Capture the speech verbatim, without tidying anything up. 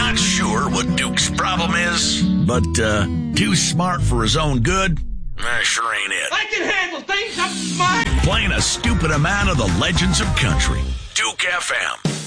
Not sure what Duke's problem is, but uh, too smart for his own good? That sure ain't it. I can handle things. I'm smart. Playing a stupid amount of the legends of country. Duke F M.